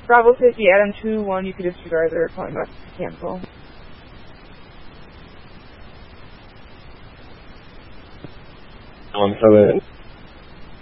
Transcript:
Bravo 50, Adam 2-1, you could disregard their calling us to cancel. So